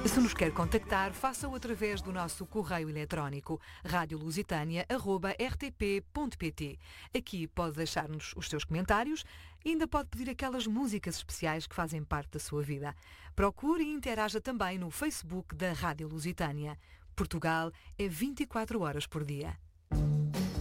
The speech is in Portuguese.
Se nos quer contactar, faça-o através do nosso correio eletrónico radiolusitania@rtp.pt. Aqui pode deixar-nos os seus comentários e ainda pode pedir aquelas músicas especiais que fazem parte da sua vida. Procure e interaja também no Facebook da Rádio Lusitânia. Portugal é 24 horas por dia.